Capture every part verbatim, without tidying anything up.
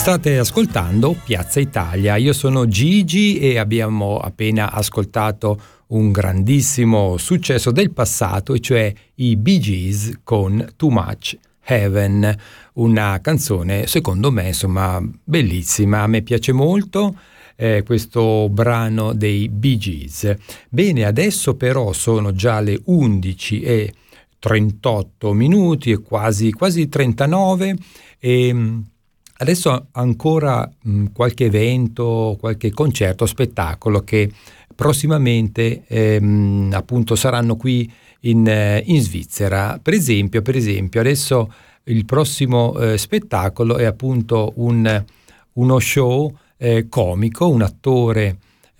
State ascoltando Piazza Italia, io sono Gigi e abbiamo appena ascoltato un grandissimo successo del passato, e cioè i Bee Gees con Too Much Heaven, una canzone secondo me insomma bellissima, a me piace molto eh, questo brano dei Bee Gees. Bene, adesso però sono già le undici e trentotto minuti e quasi, quasi trentanove e adesso ancora mh, qualche evento, qualche concerto, spettacolo che prossimamente ehm, appunto saranno qui in, eh, in Svizzera. Per esempio, per esempio, adesso il prossimo eh, spettacolo è appunto un, uno show eh, comico, un attore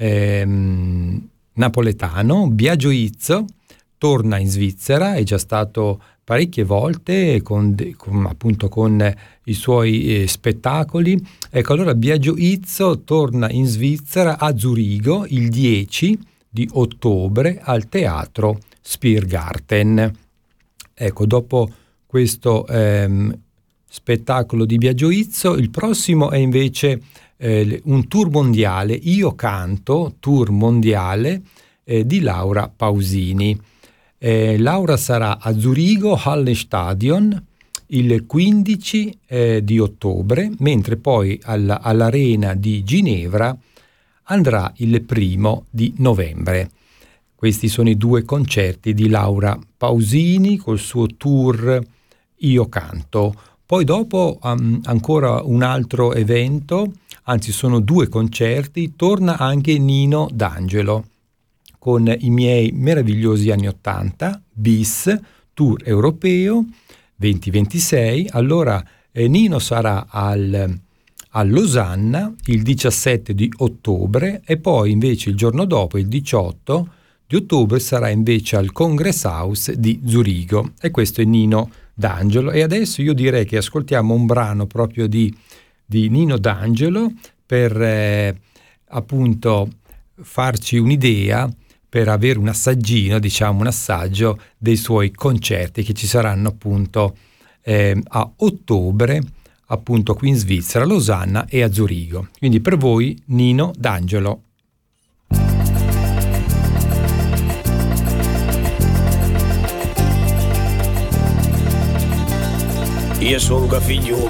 ehm, napoletano, Biagio Izzo, torna in Svizzera, è già stato parecchie volte con, con appunto con i suoi eh, spettacoli. Ecco, allora Biagio Izzo torna in Svizzera a Zurigo il dieci di ottobre al teatro Spiergarten. Ecco, dopo questo ehm, spettacolo di Biagio Izzo, il prossimo è invece eh, un tour mondiale, Io Canto, tour mondiale eh, di Laura Pausini. Eh, Laura sarà a Zurigo, Hallenstadion, il quindici eh, di ottobre, mentre poi alla, all'Arena di Ginevra andrà il primo di novembre. Questi sono i due concerti di Laura Pausini col suo tour Io Canto. Poi dopo um, ancora un altro evento, anzi sono due concerti, torna anche Nino D'Angelo con I miei meravigliosi anni ottanta, bis, tour europeo venti ventisei. Allora eh, Nino sarà al, a Losanna il diciassette di ottobre e poi invece il giorno dopo, il diciotto di ottobre, sarà invece al Congress House di Zurigo, e questo è Nino D'Angelo. E adesso io direi che ascoltiamo un brano proprio di, di Nino D'Angelo per eh, appunto farci un'idea, per avere un assaggino, diciamo un assaggio dei suoi concerti che ci saranno appunto eh, a ottobre, appunto qui in Svizzera, a Losanna e a Zurigo. Quindi per voi Nino D'Angelo. Io sono figlio